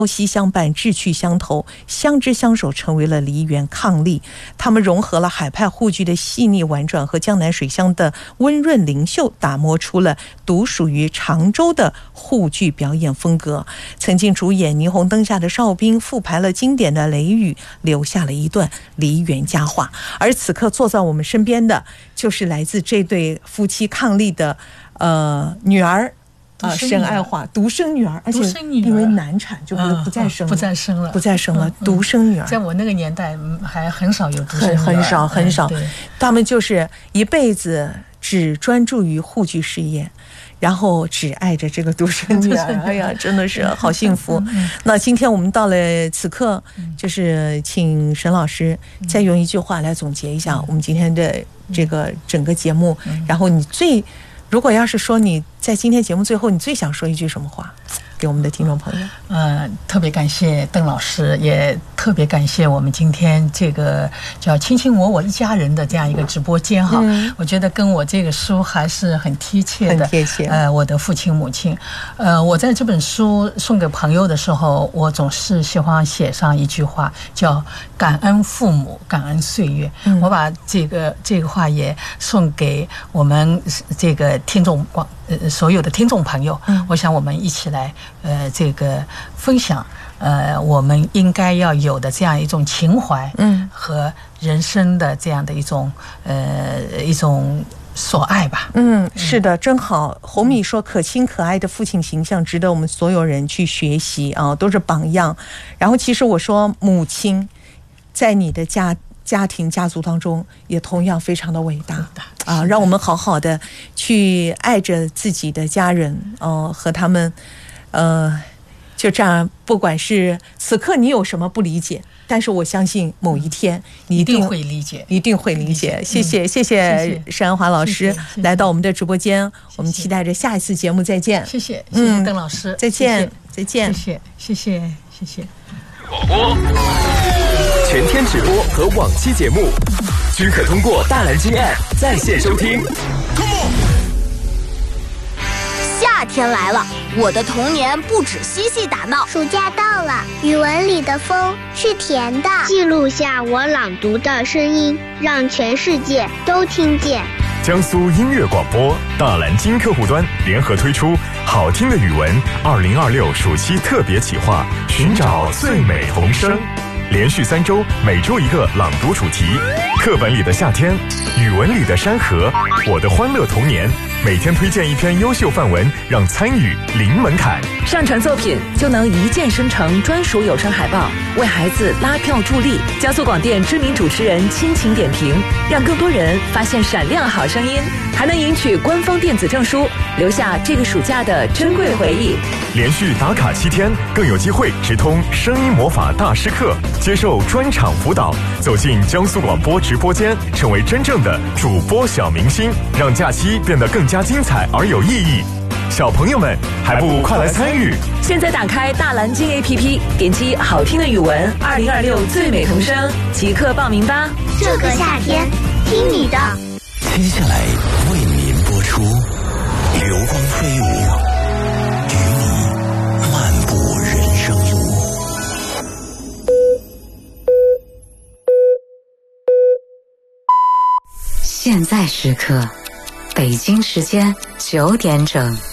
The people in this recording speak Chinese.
朝夕相伴，志趣相投，相知相守，成为了梨园伉俪。他们融合了海派沪剧的细腻婉转和江南水乡的温润灵秀，打磨出了独属于常州的沪剧表演风格。曾经主演《霓虹灯下的哨兵》，复排了经典的《雷雨》，留下了一段梨园佳话。而此刻坐在我们身边的，就是来自这对夫妻伉俪的女儿。沈爱华独生女儿，而且因为难产就不再生了，不再生了，独生女儿。 在我那个年代还很少有独生女儿， 很少。他们就是一辈子只专注于沪剧事业，然后只爱着这个独生女儿。哎呀，真的是好幸福。那今天我们到了此刻，就是请沈老师再用一句话来总结一下我们今天的这个整个节目。然后如果要是说你在今天节目最后，你最想说一句什么话给我们的听众朋友？ 特别感谢邓老师，也特别感谢我们今天这个叫卿卿我我一家人的这样一个直播间哈。我觉得跟我这个书还是很贴切的， 很贴切。 我的父亲母亲，我在这本书送给朋友的时候，我总是喜欢写上一句话，叫感恩父母，感恩岁月。我把这个话也送给我们这个所有的听众朋友。我想我们一起来这个分享我们应该要有的这样一种情怀，和人生的这样的一种所爱吧。 是的，真好。红米说，可亲可爱的父亲形象值得我们所有人去学习啊，都是榜样。然后其实我说，母亲在你的家庭家族当中也同样非常的伟大啊，让我们好好的去爱着自己的家人和他们就这样，不管是此刻你有什么不理解，但是我相信某一天你一定会理解，一定会理解。谢谢沈安华老师来到我们的直播间，我们期待着下一次节目再见。 谢谢邓老师， 再见。 谢谢。 广播全天直播和往期节目均可通过大蓝鲸 App 在线收听。 夏天来了，我的童年不止嬉戏打闹。 暑假到了，语文里的风是甜的。 记录下我朗读的声音，让全世界都听见。 江苏音乐广播大蓝鲸客户端联合推出好听的语文2026暑期特别企划，寻找最美童声，连续3周，每周一个朗读主题。课本里的夏天，语文里的山河，我的欢乐童年。每天推荐一篇优秀范文，让参与零门槛。 上传作品就能一键生成专属有声海报，为孩子拉票助力。江苏广电知名主持人亲情点评，让更多人发现闪亮好声音，还能赢取官方电子证书，留下这个暑假的珍贵回忆。 连续打卡7天，更有机会直通声音魔法大师课，接受专场辅导，走进江苏广播直播间，成为真正的主播小明星，让假期变得更加精彩而有意义。小朋友们还不快来参与？ 现在打开大蓝鲸 APP， 点击好听的语文2026最美童声，即刻报名吧。 这个夏天听你的。 接下来为您播出流光飞舞，与你漫步人生路。 现在时刻北京时间9点整。